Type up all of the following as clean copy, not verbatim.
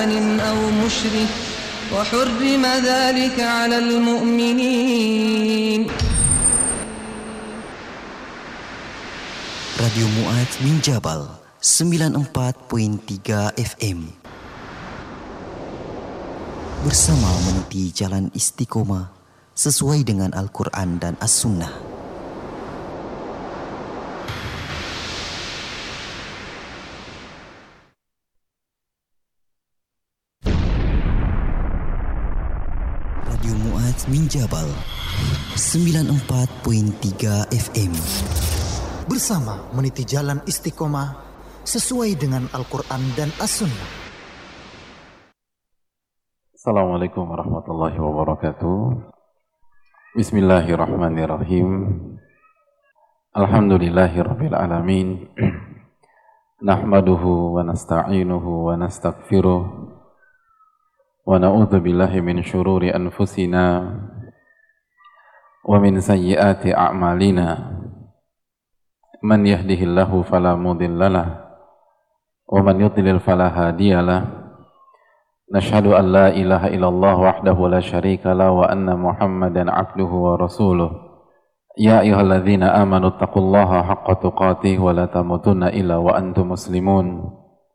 أو مشرك وحرم ذلك على المؤمنين. Radio Mu'ad min Jabal 94.3 FM bersama meniti jalan istiqomah sesuai dengan Al-Quran dan As-Sunnah. Radio Mu'ad min Jabal 94.3 FM bersama meniti jalan istiqomah sesuai dengan Al-Quran dan As-Sunnah. Assalamualaikum warahmatullahi wabarakatuh. Bismillahirrahmanirrahim. Alhamdulillahirabbil alamin. Nahmaduhu wa nasta'inuhu wa nastaghfiruh wa na'udzu billahi min syururi anfusina wa min sayyiati a'malina. Man yahdihillahu fala mudhillalah wa man yudlil fala hadiyalah. Nashhadu an la ilaha illallah wahdahu la syarika la wa anna Muhammadan abduhu wa rasuluh. Ya ayyuhalladzina amanu taqullaha haqqa tuqatih wa la tamutunna illa wa antum muslimun.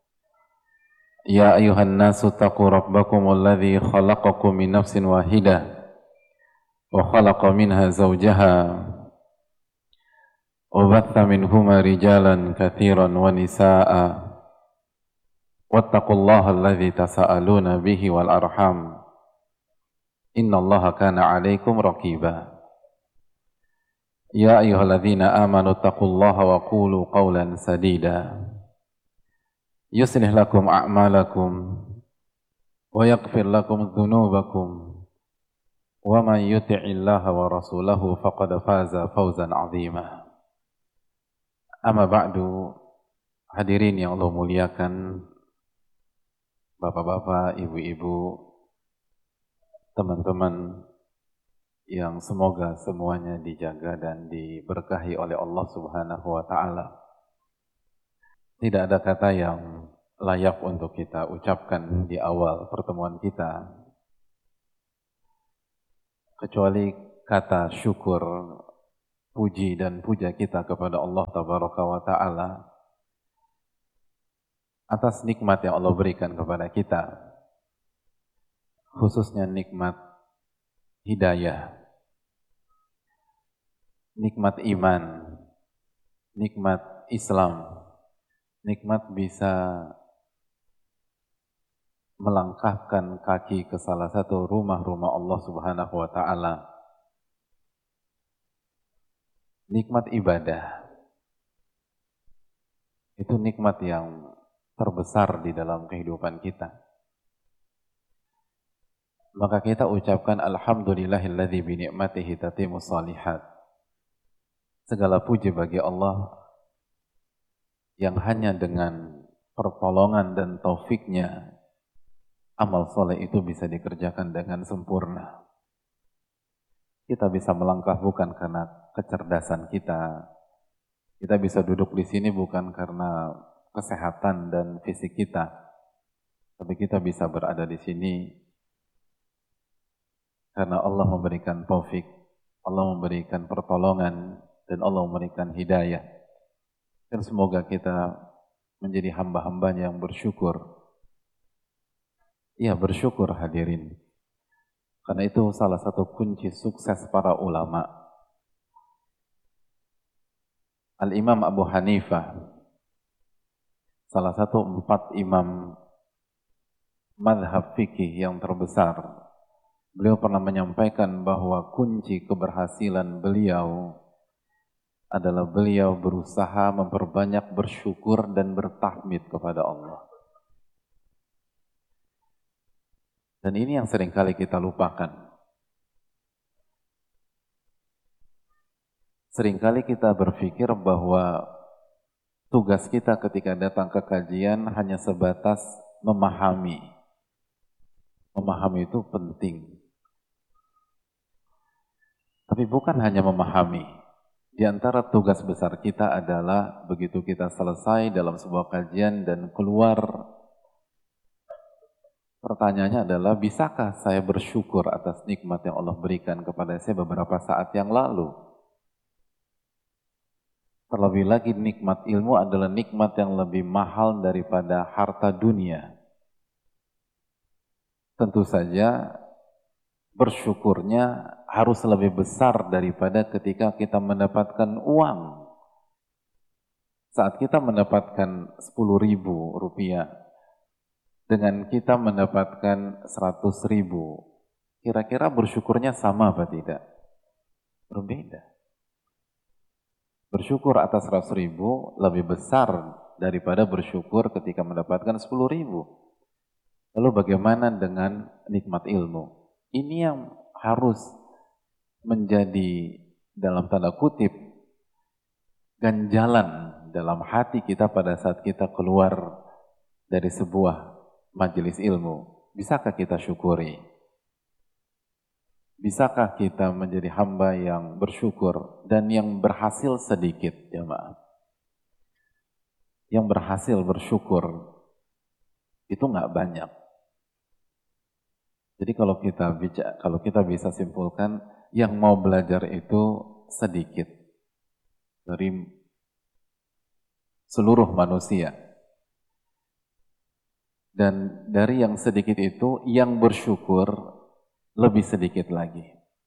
Ya ayyuhan nasu taqu rabbakumul ladzi khalaqakum min nafsin wahidah wa khalaqa minha zawjaha wa batha minhuma rijalan katsiran wa nisaa'a. Wattaqullaha alladzi tasaaluna bihi wal arham. Innallaha kana 'alaikum raqiba. Ya ayyuhalladzina amanu taqullaha wa qulu qawlan sadida. Yuslih lakum a'malakum wa yaghfir lakum dhunubakum. Wa man yuti'illaha wa rasulahu faqad faza fawzan 'azima. Amma ba'du, hadirin yang Allah muliakan, bapak-bapak, ibu-ibu, teman-teman yang semoga semuanya dijaga dan diberkahi oleh Allah Subhanahu wa ta'ala. Tidak ada kata yang layak untuk kita ucapkan di awal pertemuan kita kecuali kata syukur, puji dan puja kita kepada Allah Tabaraka wa ta'ala atas nikmat yang Allah berikan kepada kita, khususnya nikmat hidayah, nikmat iman, nikmat Islam, nikmat bisa melangkahkan kaki ke salah satu rumah-rumah Allah Subhanahu wa ta'ala, nikmat ibadah. Itu nikmat yang terbesar di dalam kehidupan kita. Maka kita ucapkan alhamdulillahilladzi bi ni'matihi tatimmus shalihat. Segala puji bagi Allah yang hanya dengan pertolongan dan taufiknya amal soleh itu bisa dikerjakan dengan sempurna. Kita bisa melangkah bukan karena kecerdasan kita. Kita bisa duduk di sini bukan karena kesehatan dan fisik kita, tapi kita bisa berada di sini karena Allah memberikan taufik, Allah memberikan pertolongan, dan Allah memberikan hidayah. Dan semoga kita menjadi hamba-hambanya yang bersyukur. Ya, bersyukur hadirin. Karena itu salah satu kunci sukses para ulama. Al-Imam Abu Hanifah, salah satu 4 imam madhab fikih yang terbesar, beliau pernah menyampaikan bahwa kunci keberhasilan beliau adalah beliau berusaha memperbanyak bersyukur dan bertahmid kepada Allah. Dan ini yang seringkali kita lupakan. Seringkali kita berpikir bahwa tugas kita ketika datang ke kajian hanya sebatas memahami. Memahami itu penting. Tapi bukan hanya memahami. Di antara tugas besar kita adalah begitu kita selesai dalam sebuah kajian dan keluar Pertanyaannya adalah, bisakah saya bersyukur atas nikmat yang Allah berikan kepada saya beberapa saat yang lalu? Terlebih lagi nikmat ilmu adalah nikmat yang lebih mahal daripada harta dunia. Tentu saja bersyukurnya harus lebih besar daripada ketika kita mendapatkan uang. Saat kita mendapatkan 10.000 rupiah dengan kita mendapatkan 100.000, kira-kira bersyukurnya sama apa tidak? Berbeda. Bersyukur atas 100.000 lebih besar daripada bersyukur ketika mendapatkan 10.000. Lalu bagaimana dengan nikmat ilmu? Ini yang harus menjadi dalam tanda kutip ganjalan dalam hati kita pada saat kita keluar dari sebuah majelis ilmu. Bisakah kita syukuri? Bisakah kita menjadi hamba yang bersyukur dan yang berhasil sedikit, jemaah? Yang berhasil bersyukur itu nggak banyak. Jadi kalau kita bisa simpulkan, yang mau belajar itu sedikit dari seluruh manusia. Dan dari yang sedikit itu, yang bersyukur lebih sedikit lagi.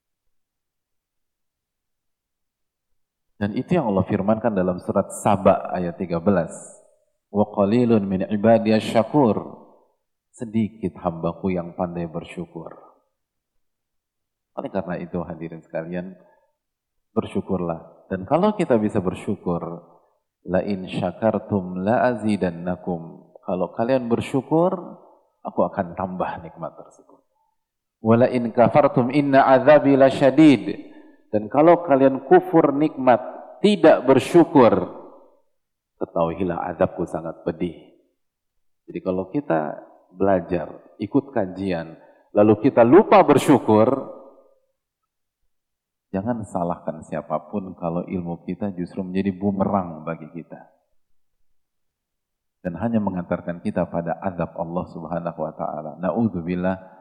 Dan itu yang Allah firmankan dalam surat Saba ayat 13. Wa qalilun min ibadiyasy syakur. Sedikit hambaku yang pandai bersyukur. Oleh karena itu hadirin sekalian, bersyukurlah. Dan kalau kita bisa bersyukur, la in syakartum la azidannakum. Kalau kalian bersyukur, aku akan tambah nikmat tersebut. Wala in kafartum inna azabi lasyadid. Dan kalau kalian kufur nikmat, tidak bersyukur, ketahuilah azabku sangat pedih. Jadi kalau kita belajar, ikut kajian, lalu kita lupa bersyukur, jangan salahkan siapapun kalau ilmu kita justru menjadi bumerang bagi kita. Dan hanya mengantarkan kita pada azab Allah Subhanahu wa taala. Na'udzubillah.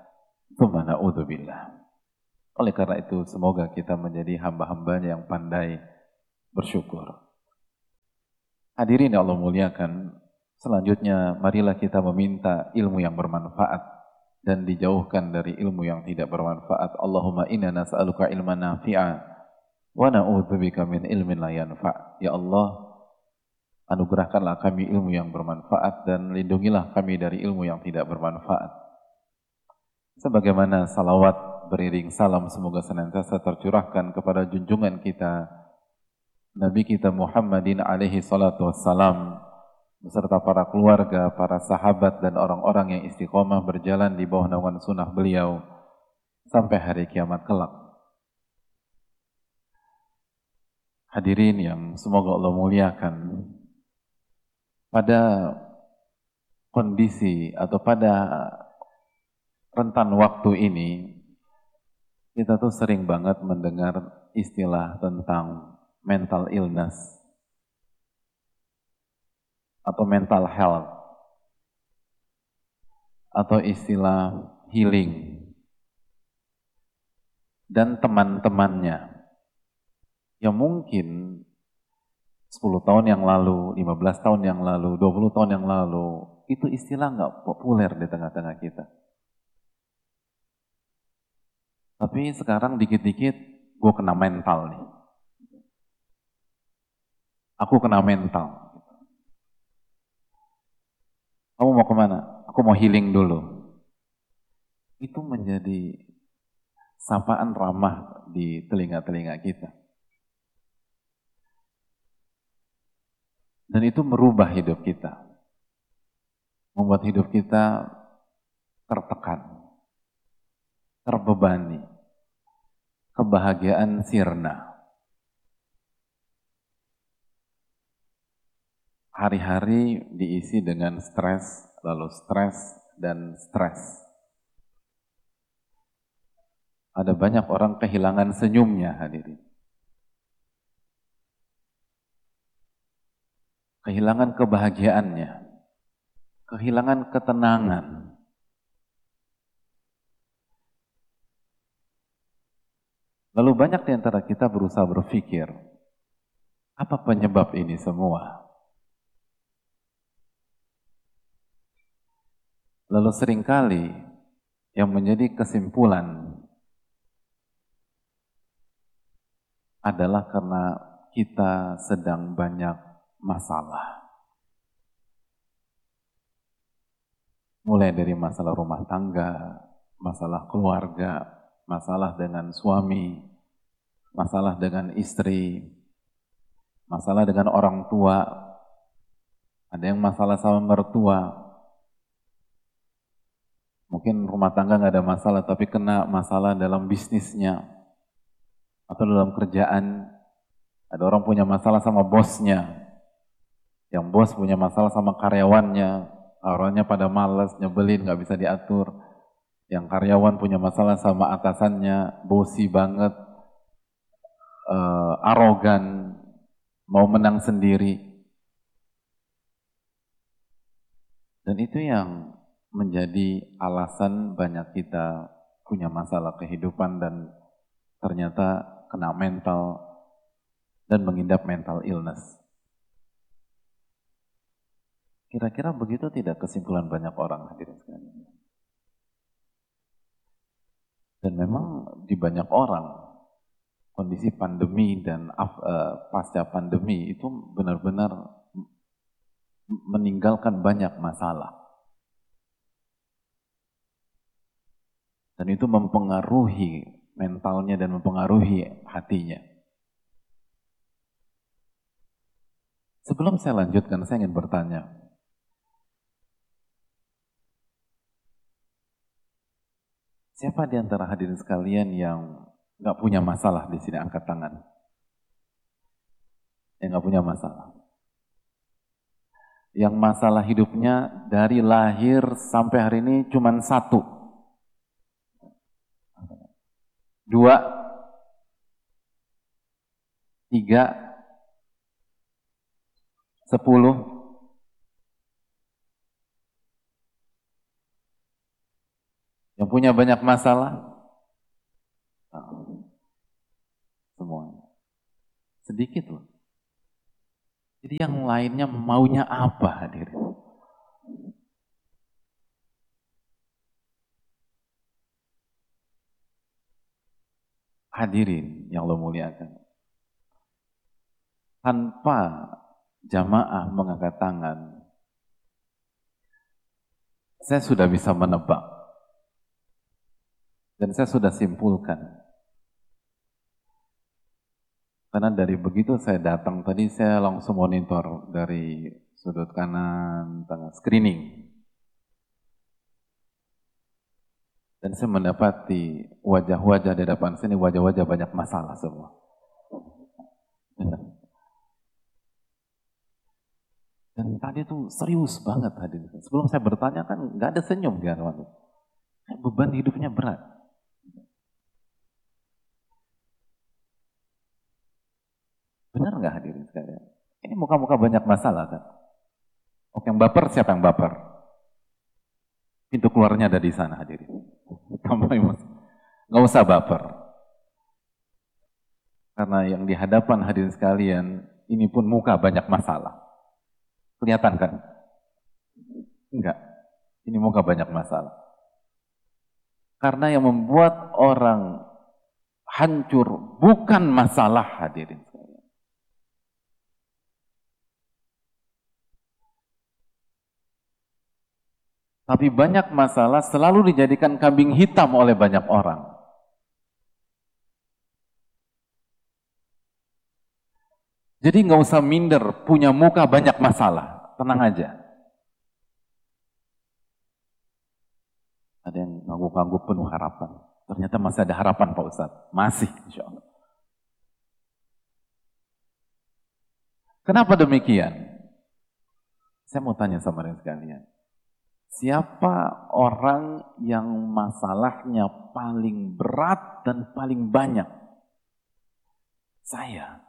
Oleh karena itu semoga kita menjadi hamba-hambanya yang pandai bersyukur. Hadirin yang Allah muliakan, selanjutnya marilah kita meminta ilmu yang bermanfaat dan dijauhkan dari ilmu yang tidak bermanfaat. Allahumma inna nas'aluka ilman nafi'a wa na'udzubika min ilmin la yanfa'. Ya Allah, anugerahkanlah kami ilmu yang bermanfaat dan lindungilah kami dari ilmu yang tidak bermanfaat. Sebagaimana salawat beriring salam semoga senantiasa tercurahkan kepada junjungan kita Nabi kita Muhammadin alaihi salatu wassalam beserta para keluarga, para sahabat dan orang-orang yang istiqomah berjalan di bawah naungan sunnah beliau sampai hari kiamat kelak. Hadirin yang semoga Allah muliakan, pada kondisi atau pada rentan waktu ini, kita tuh sering banget mendengar istilah tentang mental illness atau mental health atau istilah healing. Dan teman-temannya yang mungkin 10 tahun yang lalu, 15 tahun yang lalu, 20 tahun yang lalu, itu istilah nggak populer di tengah-tengah kita. Tapi sekarang dikit-dikit gue kena mental nih. Aku kena mental. Kamu mau kemana? Aku mau healing dulu. Itu menjadi sapaan ramah di telinga-telinga kita. Dan itu merubah hidup kita. Membuat hidup kita tertekan, terbebani, kebahagiaan sirna. Hari-hari diisi dengan stres, lalu stres, dan stres. Ada banyak orang kehilangan senyumnya, hadirin. Kehilangan kebahagiaannya, kehilangan ketenangan. Lalu banyak di antara kita berusaha berpikir, apa penyebab ini semua? Lalu seringkali yang menjadi kesimpulan adalah karena kita sedang banyak masalah. Mulai dari masalah rumah tangga, masalah keluarga, masalah dengan suami, masalah dengan istri, masalah dengan orang tua, ada yang masalah sama mertua. Mungkin rumah tangga nggak ada masalah, tapi kena masalah dalam bisnisnya atau dalam kerjaan. Ada orang punya masalah sama bosnya, yang bos punya masalah sama karyawannya, karyawannya pada malas, nyebelin, nggak bisa diatur. Yang karyawan punya masalah sama atasannya, bosi banget, arogan, mau menang sendiri. Dan itu yang menjadi alasan banyak kita punya masalah kehidupan dan ternyata kena mental dan mengidap mental illness. Kira-kira begitu tidak kesimpulan banyak orang hadirin sekalian? Dan memang di banyak orang kondisi pandemi dan pasca pandemi itu benar-benar meninggalkan banyak masalah. Dan itu mempengaruhi mentalnya dan mempengaruhi hatinya. Sebelum saya lanjutkan, saya ingin bertanya. Siapa di antara hadirin sekalian yang nggak punya masalah di sini, angkat tangan? Yang nggak punya masalah. Yang masalah hidupnya dari lahir sampai hari ini cuma 1, 2, 3, 10. Yang punya banyak masalah? Semuanya. Sedikit loh. Jadi yang lainnya maunya apa hadirin? Hadirin yang Allah muliakan. Tanpa jamaah mengangkat tangan, saya sudah bisa menebak. Dan saya sudah simpulkan. Karena dari begitu saya datang tadi, saya langsung monitor dari sudut kanan, tengah, screening. Dan saya mendapati wajah-wajah di depan sini, wajah-wajah banyak masalah semua. Dan tadi itu serius banget hadirin. Sebelum saya bertanya kan nggak ada senyum di hadapan. Beban hidupnya berat. Benar nggak hadirin sekalian? Ini muka-muka banyak masalah kan? Oke, yang baper siapa yang baper? Pintu keluarnya ada di sana hadirin. Nggak usah baper. Karena yang di hadapan hadirin sekalian, ini pun muka banyak masalah. Kelihatan kan? Enggak. Ini muka banyak masalah. Karena yang membuat orang hancur bukan masalah hadirin. Tapi banyak masalah selalu dijadikan kambing hitam oleh banyak orang. Jadi nggak usah minder, punya muka banyak masalah, tenang aja. Ada yang ngangguk-ngangguk penuh harapan. Ternyata masih ada harapan Pak Ustadz. Masih, insya Allah. Kenapa demikian? Saya mau tanya sama kalian sekalian. Siapa orang yang masalahnya paling berat dan paling banyak? Saya.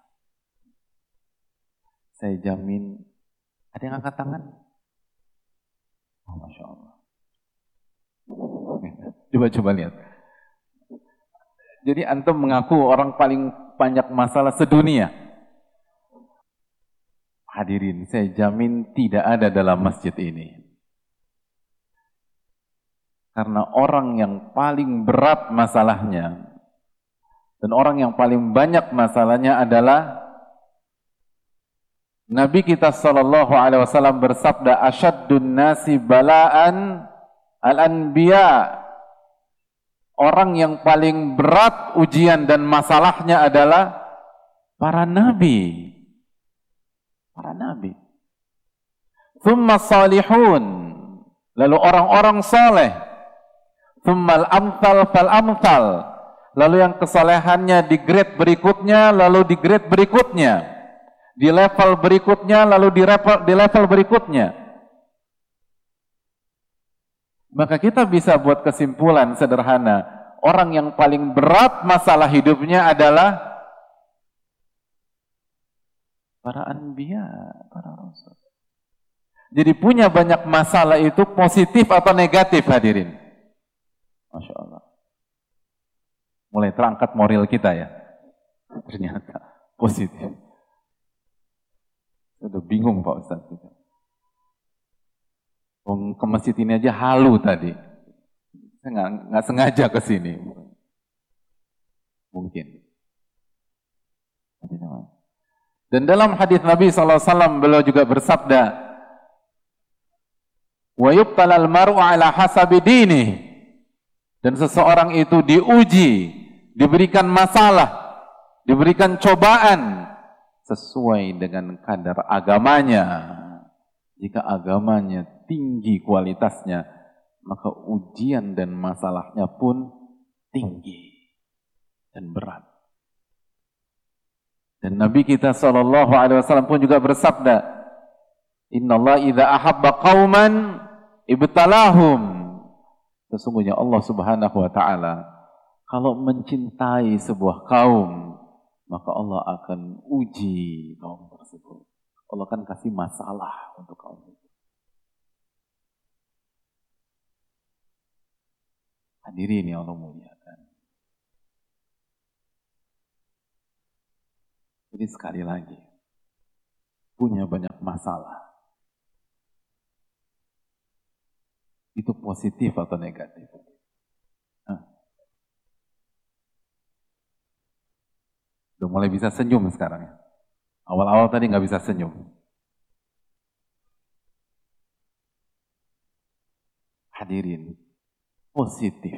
Saya jamin. Ada yang angkat tangan? Oh, Masya Allah. Coba lihat. Jadi antum mengaku orang paling banyak masalah sedunia. Hadirin, saya jamin tidak ada dalam masjid ini. Karena orang yang paling berat masalahnya dan orang yang paling banyak masalahnya adalah Nabi kita sallallahu alaihi wasallam bersabda, "Asyaddun nasi bala'an al-anbiya." Orang yang paling berat ujian dan masalahnya adalah para nabi. Para nabi. Tsumma salihun. Lalu orang-orang saleh. Tsummal amthal fal amthal. Lalu yang kesalehannya di grade berikutnya, lalu di grade berikutnya. Di level berikutnya, lalu di level berikutnya. Maka kita bisa buat kesimpulan sederhana, orang yang paling berat masalah hidupnya adalah para anbiya, para rasul. Jadi punya banyak masalah itu positif atau negatif, hadirin? Masya Allah. Mulai terangkat moral kita ya. Ternyata positif. Udah bingung Pak Ustaz kita. Ke masjid ini aja halu tadi. Saya nggak sengaja ke sini. Mungkin. Dan dalam hadis Nabi SAW beliau juga bersabda, "Wa yubtalal mar'u ala hasabi dinih." Dan seseorang itu diuji, diberikan masalah, diberikan cobaan sesuai dengan kadar agamanya. Jika agamanya tinggi kualitasnya, maka ujian dan masalahnya pun tinggi dan berat. Dan Nabi kita SAW pun juga bersabda, "Innallaha idza ahabba qauman ibtalahum." Sesungguhnya Allah Subhanahu wa taala kalau mencintai sebuah kaum, maka Allah akan uji kaum tersebut. Allah akan kasih masalah untuk kaum itu. Hadirin yang Allah muliakan. Jadi sekali lagi, punya banyak masalah. Itu positif atau negatif? Udah mulai bisa senyum sekarang ya. Awal-awal tadi nggak bisa senyum. Hadirin, positif.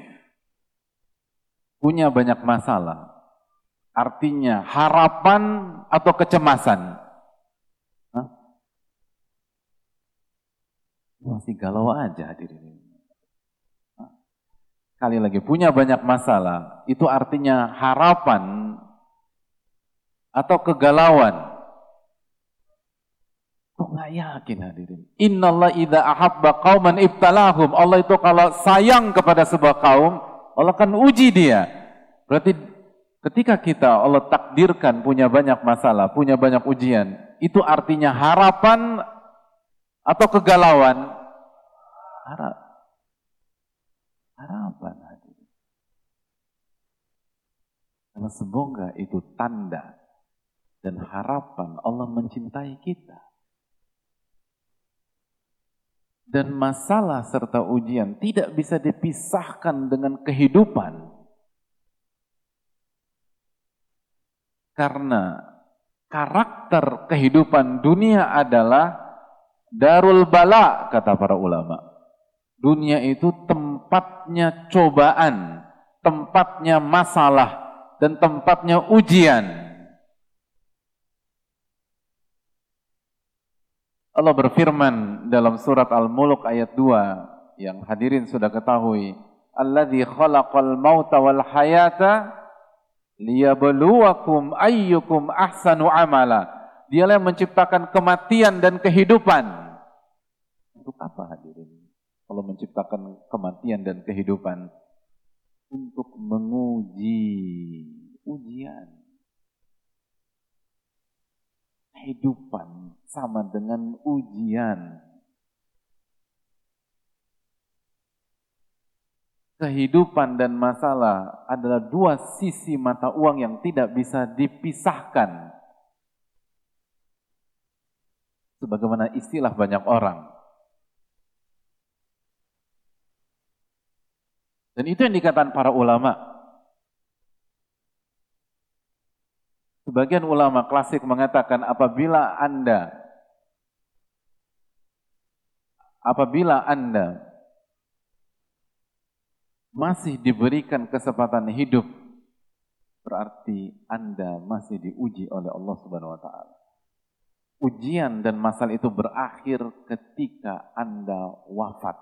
Punya banyak masalah. Artinya harapan atau kecemasan? Masih galau aja hadirin. Sekali lagi, punya banyak masalah. Itu artinya harapan atau kegalauan? Kok nggak yakin hadirin? Innallaha idza ahabba qauman ibtalahum. Allah itu kalau sayang kepada sebuah kaum, Allah akan uji dia. Berarti ketika kita Allah takdirkan punya banyak masalah, punya banyak ujian, itu artinya harapan atau kegalauan? Harapan hadirin. Karena semoga itu tanda dan harapan Allah mencintai kita. Dan masalah serta ujian tidak bisa dipisahkan dengan kehidupan. Karena karakter kehidupan dunia adalah darul bala, kata para ulama. Dunia itu tempatnya cobaan, tempatnya masalah, dan tempatnya ujian. Allah berfirman dalam surat Al-Mulk ayat 2 yang hadirin sudah ketahui, "Alladzi khalaqal mauta wal hayata liyabluwakum ayyukum ahsanu amala." Dialah yang menciptakan kematian dan kehidupan. Untuk apa hadirin? Allah menciptakan kematian dan kehidupan untuk menguji, ujian. Kehidupan sama dengan ujian. kehidupan dan masalah adalah dua sisi mata uang yang tidak bisa dipisahkan. Sebagaimana istilah banyak orang. Dan itu yang dikatakan para ulama. Sebagian ulama klasik mengatakan apabila Anda masih diberikan kesempatan hidup, berarti Anda masih diuji oleh Allah Subhanahu wa taala. Ujian dan masalah itu berakhir ketika Anda wafat.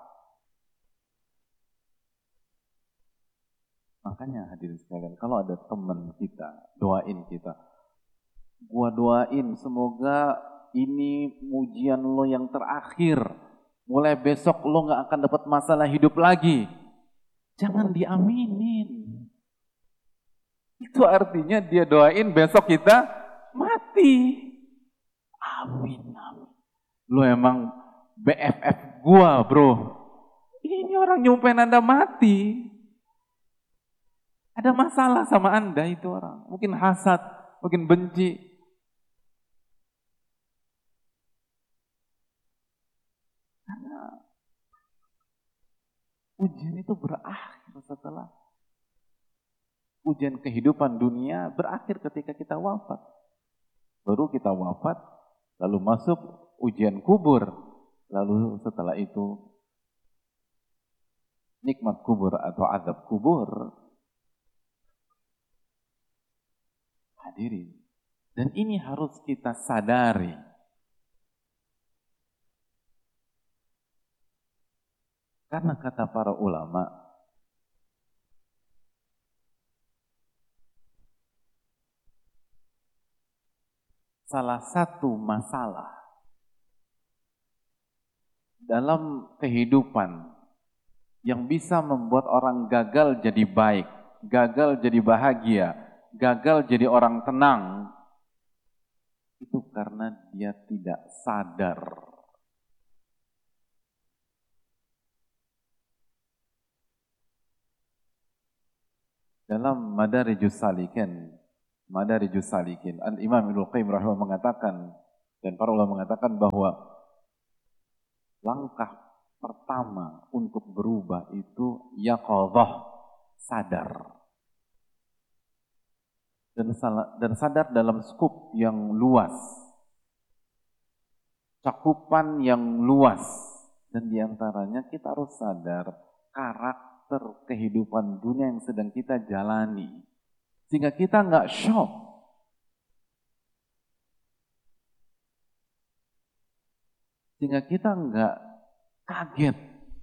Makanya hadirin sekalian, kalau ada teman kita, doain kita. Gua doain semoga ini ujian lo yang terakhir. Mulai besok lo gak akan dapat masalah hidup lagi. Jangan diaminin. Itu artinya dia doain besok kita mati. Amin, amin. Lo emang BFF gua, bro. Ini orang nyumpain Anda mati. Ada masalah sama Anda itu orang. Mungkin hasad, mungkin benci. Karena ujian itu berakhir setelah ujian kehidupan dunia berakhir ketika kita wafat. Baru kita wafat, lalu masuk ujian kubur. Lalu setelah itu nikmat kubur atau azab kubur. Hadirin. Dan ini harus kita sadari. Karena kata para ulama, salah satu masalah dalam kehidupan yang bisa membuat orang gagal jadi baik, gagal jadi bahagia, gagal jadi orang tenang, itu karena dia tidak sadar. Dalam Madarijus Salikin, Al-Imam Ibnu Qayyim rahimahullah mengatakan, dan para ulama mengatakan bahwa langkah pertama untuk berubah itu yaqadhah, sadar. Dan sadar dalam skup yang luas, cakupan yang luas, dan diantaranya kita harus sadar karakter kehidupan dunia yang sedang kita jalani, sehingga kita nggak shock, sehingga kita nggak kaget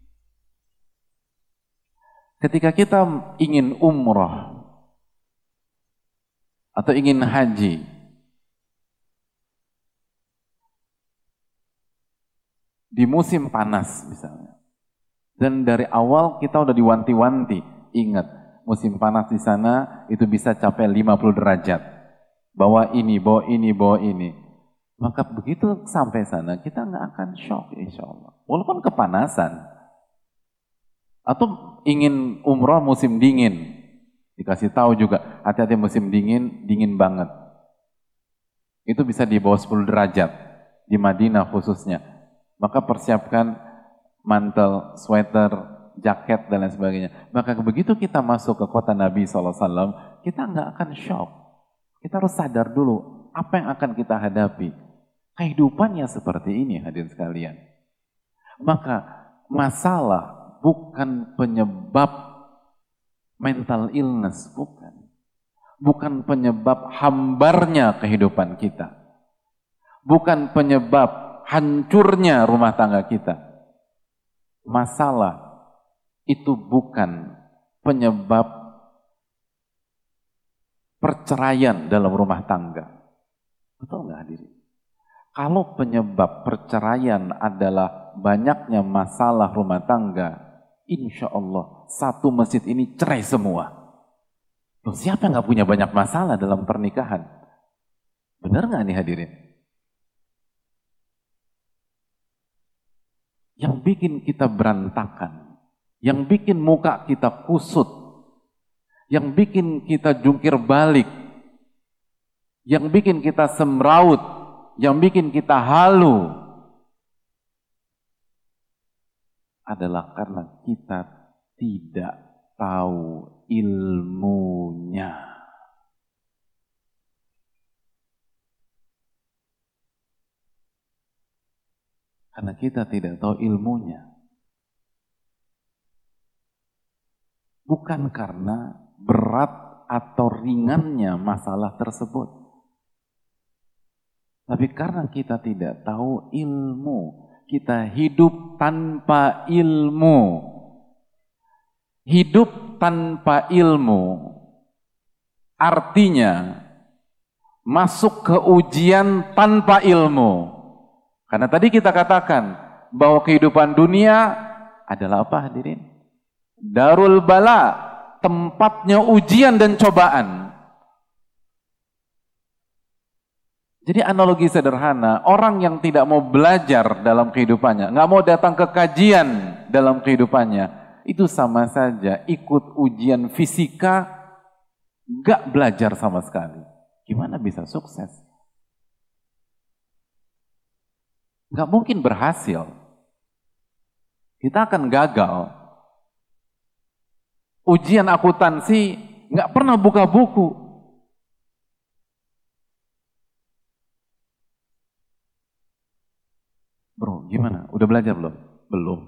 ketika kita ingin umrah atau ingin haji, di musim panas misalnya, dan dari awal kita udah diwanti-wanti, ingat musim panas di sana itu bisa capai 50 derajat, bawa ini, bawa ini, bawa ini, maka begitu sampai sana kita nggak akan shock insya Allah, walaupun kepanasan. Atau ingin umroh musim dingin, dikasih tahu juga, hati-hati musim dingin, dingin banget. Itu bisa di bawah 10 derajat, di Madinah khususnya. Maka persiapkan mantel, sweater, jaket, dan lain sebagainya. Maka begitu kita masuk ke kota Nabi SAW, kita nggak akan shock. Kita harus sadar dulu, apa yang akan kita hadapi. Kehidupannya seperti ini, hadirin sekalian. Maka masalah bukan penyebab mental illness, bukan penyebab hambarnya kehidupan kita, bukan penyebab hancurnya rumah tangga kita. Masalah itu bukan penyebab perceraian dalam rumah tangga. Betul nggak hadirin? Kalau penyebab perceraian adalah banyaknya masalah rumah tangga, insya Allah satu masjid ini cerai semua. Loh, siapa yang nggak punya banyak masalah dalam pernikahan? Benar nggak nih hadirin? Yang bikin kita berantakan yang bikin muka kita kusut, yang bikin kita jungkir balik, yang bikin kita semraut, yang bikin kita halu, adalah karena kita tidak tahu ilmunya. Karena kita tidak tahu ilmunya. Bukan karena berat atau ringannya masalah tersebut. Tapi karena kita tidak tahu ilmu. Kita hidup tanpa ilmu. Hidup tanpa ilmu artinya masuk ke ujian tanpa ilmu. Karena tadi kita katakan bahwa kehidupan dunia adalah apa, hadirin? Darul bala, tempatnya ujian dan cobaan. Jadi analogi sederhana, orang yang tidak mau belajar dalam kehidupannya, nggak mau datang ke kajian dalam kehidupannya, itu sama saja ikut ujian fisika, nggak belajar sama sekali. Gimana bisa sukses? Nggak mungkin berhasil. Kita akan gagal. Ujian akuntansi nggak pernah buka buku. Bro, gimana? Udah belajar belum? Belum.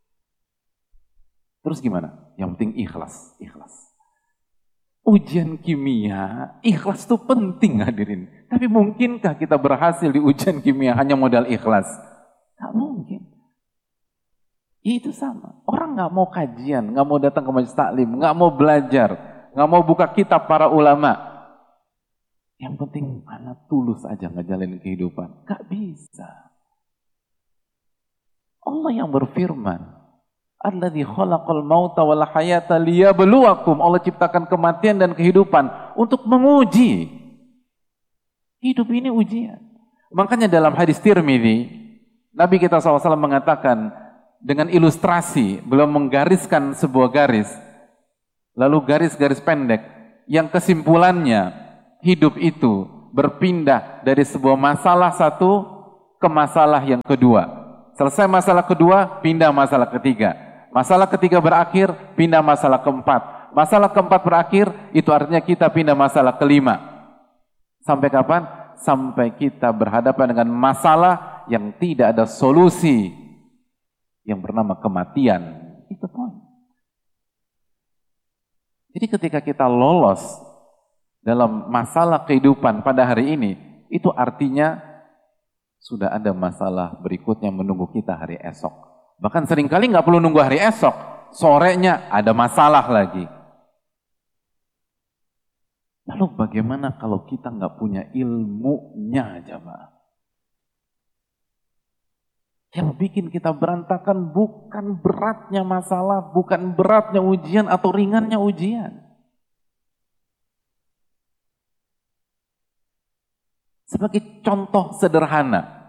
Terus gimana? Yang penting ikhlas, ikhlas. Ujian kimia, ikhlas itu penting, hadirin. Tapi mungkinkah kita berhasil di ujian kimia hanya modal ikhlas? Nggak mungkin. Itu sama. Orang nggak mau kajian, nggak mau datang ke majelis taklim, nggak mau belajar, nggak mau buka kitab para ulama. Yang penting anak tulus aja ngejalanin kehidupan. Nggak bisa. Allah yang berfirman, Alladzi khalaqal mauta wal hayata liyabluwakum. Allah ciptakan kematian dan kehidupan untuk menguji. Hidup ini ujian. Makanya dalam hadis Tirmidzi, Nabi kita SAW mengatakan dengan ilustrasi, beliau menggariskan sebuah garis, lalu garis-garis pendek, yang kesimpulannya hidup itu berpindah dari sebuah masalah satu ke masalah yang kedua. Selesai masalah kedua, pindah masalah ketiga. Masalah ketiga berakhir, pindah masalah keempat. Masalah keempat berakhir, itu artinya kita pindah masalah kelima. Sampai kapan? Sampai kita berhadapan dengan masalah yang tidak ada solusi, yang bernama kematian. Itu poin. Jadi ketika kita lolos dalam masalah kehidupan pada hari ini, itu artinya sudah ada masalah berikutnya menunggu kita hari esok. Bahkan seringkali nggak perlu nunggu hari esok, sorenya ada masalah lagi. Lalu bagaimana kalau kita nggak punya ilmunya, jamaah? Yang bikin kita berantakan bukan beratnya masalah, bukan beratnya ujian atau ringannya ujian. Sebagai contoh sederhana,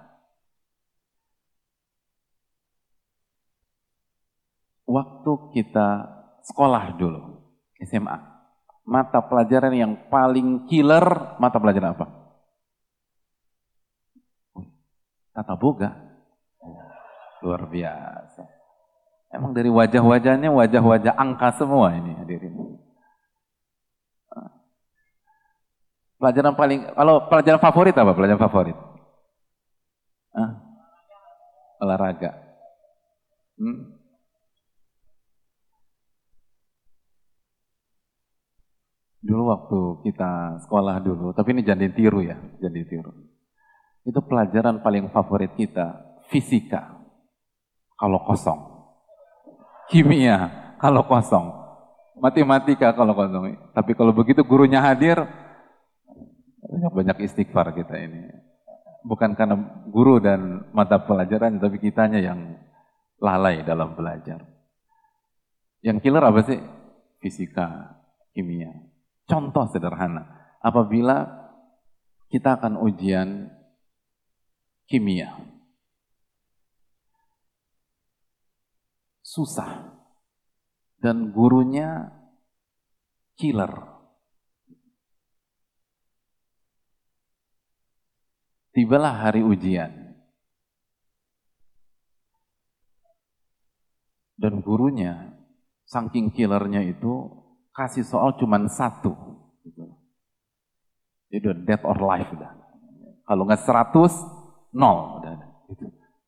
waktu kita sekolah dulu, SMA, mata pelajaran yang paling killer, mata pelajaran apa? Tata boga. Luar biasa. Emang dari wajah-wajahnya, wajah-wajah angka semua ini hadirin. Pelajaran paling, kalau pelajaran favorit apa? Pelajaran favorit? Olahraga. Dulu waktu kita sekolah dulu, tapi ini jangan ditiru ya, jangan ditiru. Itu pelajaran paling favorit kita, fisika, kalau kosong. Kimia, kalau kosong. Matematika, kalau kosong. Tapi kalau begitu gurunya hadir, banyak istighfar kita ini. Bukan karena guru dan mata pelajaran, tapi kitanya yang lalai dalam belajar. Yang killer apa sih? Fisika, kimia. Contoh sederhana, apabila kita akan ujian kimia, susah. dan gurunya killer. Tibalah hari ujian. Dan gurunya, saking killernya itu, kasih soal cuma 1. Jadi udah dead or life udah. Kalau nggak 100, 0. Udah. Gitu.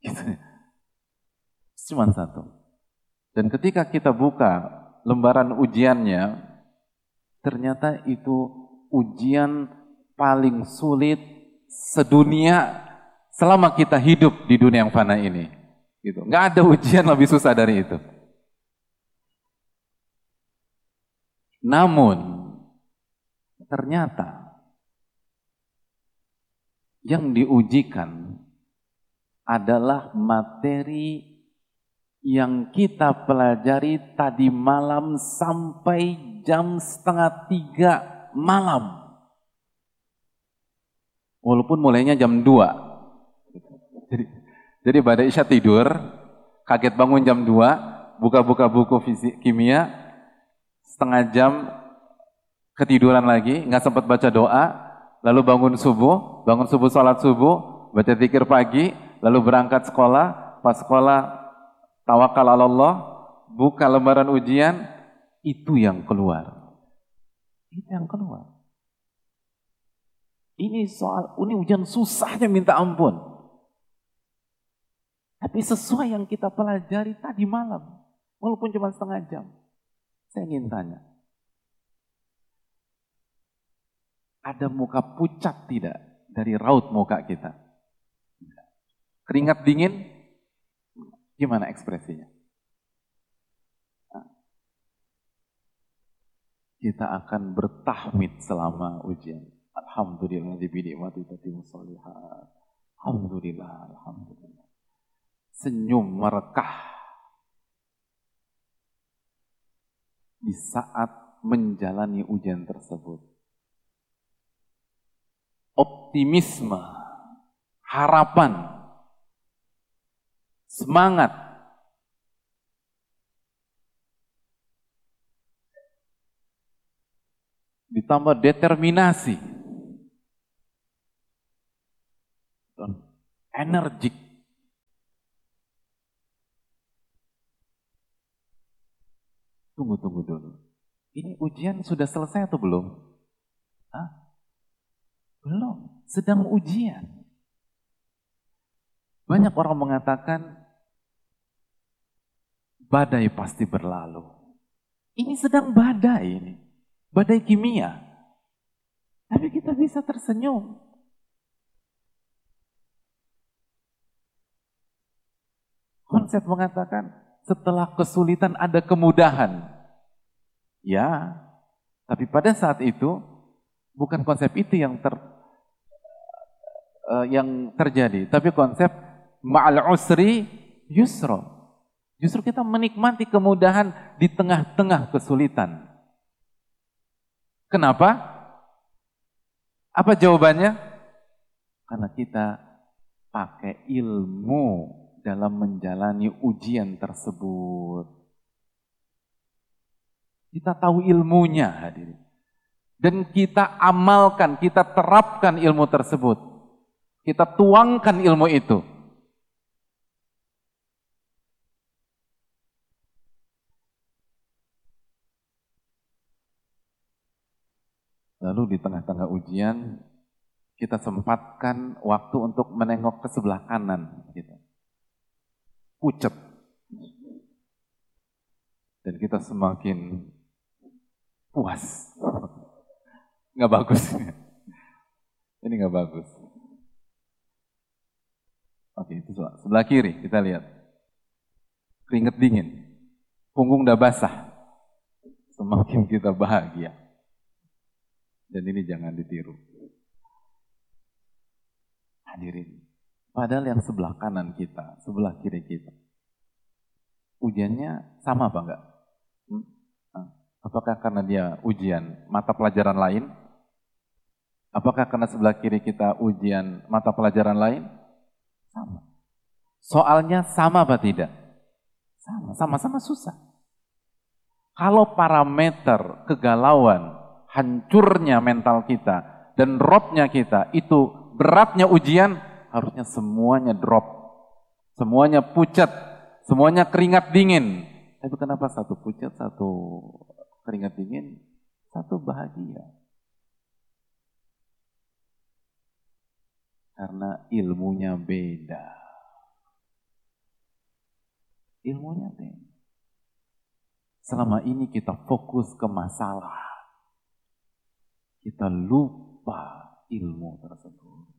Cuma 1. Dan ketika kita buka lembaran ujiannya, ternyata itu ujian paling sulit sedunia selama kita hidup di dunia yang fana ini. Gitu. Nggak ada ujian lebih susah dari itu. Namun, ternyata yang diujikan adalah materi yang kita pelajari tadi malam sampai jam 2:30 malam. Walaupun mulainya jam 2. Jadi pada isya tidur, kaget bangun jam 2, buka-buka buku fisik kimia, setengah jam ketiduran lagi, nggak sempat baca doa, lalu bangun subuh sholat subuh, baca zikir pagi, lalu berangkat sekolah, pas sekolah tawakal ala Allah, buka lembaran ujian, itu yang keluar. Itu yang keluar. Ini ujian susahnya minta ampun. Tapi sesuai yang kita pelajari tadi malam, walaupun cuma setengah jam. Saya ingin tanya, ada muka pucat tidak dari raut muka kita? Keringat dingin, gimana ekspresinya? Kita akan bertahmid selama ujian. Alhamdulillah binikmati tatimmus shalihat. Alhamdulillah. Senyum merekah di saat menjalani ujian tersebut. Optimisme, harapan, semangat. Ditambah determinasi. Dan energik. Tunggu dulu. Ini ujian sudah selesai atau belum? Hah? Belum, sedang ujian. Banyak orang mengatakan badai pasti berlalu. Ini sedang badai ini. Badai kimia. Tapi kita bisa tersenyum. Konsep mengatakan setelah kesulitan ada kemudahan. Ya, tapi pada saat itu bukan konsep itu yang terjadi, tapi konsep ma'al usri yusra. Justru kita menikmati kemudahan di tengah-tengah kesulitan. Kenapa? Apa jawabannya? Karena kita pakai ilmu dalam menjalani ujian tersebut. Kita tahu ilmunya, hadirin. Dan kita amalkan, kita terapkan ilmu tersebut. Kita tuangkan ilmu itu. Lalu di tengah-tengah ujian, kita sempatkan waktu untuk menengok ke sebelah kanan. Gitu. Pucet. Dan kita semakin puas. Nggak bagus. Ini nggak bagus. Oke, itu sebelah kiri kita lihat. Keringet dingin. Punggung udah basah. Semakin kita bahagia. Dan ini jangan ditiru. Hadirin. Padahal yang sebelah kanan kita, sebelah kiri kita. Ujiannya sama apa enggak? Apakah karena dia ujian mata pelajaran lain? Apakah karena sebelah kiri kita ujian mata pelajaran lain? Sama. Soalnya sama apa tidak? Sama, sama-sama susah. Kalau parameter kegalauan, hancurnya mental kita, dan dropnya kita, itu beratnya ujian, harusnya semuanya drop. Semuanya pucat, semuanya keringat dingin. Tapi kenapa satu pucat, satu keringat dingin, satu bahagia? Karena ilmunya beda. Ilmunya beda. Selama ini kita fokus ke masalah. Kita lupa ilmu tersebut.